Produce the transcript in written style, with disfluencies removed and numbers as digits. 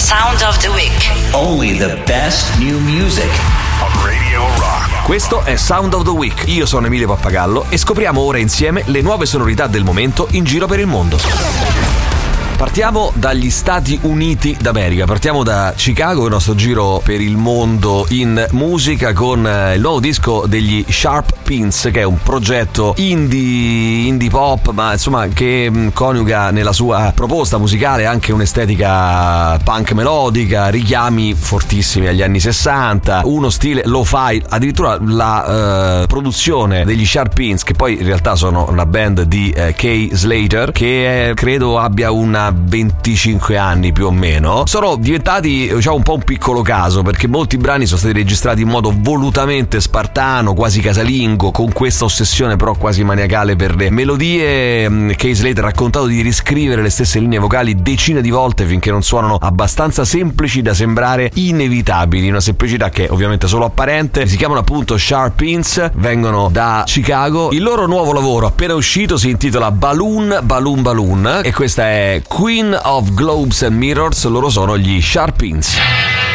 Sound of the Week. Only the best new music on Radio Rock. Questo è Sound of the Week. Io sono Emilio Pappagallo e scopriamo ora insieme le nuove sonorità del momento in giro per il mondo. Partiamo dagli Stati Uniti d'America, partiamo da Chicago, il nostro giro per il mondo in musica con il nuovo disco degli Sharp Pins, che è un progetto indie pop, ma insomma che coniuga nella sua proposta musicale anche un'estetica punk melodica, richiami fortissimi agli anni 60, uno stile lo-fi, addirittura la produzione degli Sharp Pins, che poi in realtà sono una band di Kay Slater, che credo abbia una 25 anni più o meno, sono diventati un po' un piccolo caso, perché molti brani sono stati registrati in modo volutamente spartano, quasi casalingo, con questa ossessione però quasi maniacale per le melodie. Kay Slater ha raccontato di riscrivere le stesse linee vocali decine di volte finché non suonano abbastanza semplici da sembrare inevitabili, una semplicità che è ovviamente solo apparente. Si chiamano appunto Sharp Pins, vengono da Chicago. Il loro nuovo lavoro appena uscito si intitola Balloon Balloon Balloon e questa è Queen of Globes and Mirrors, loro sono gli Sharp Pins.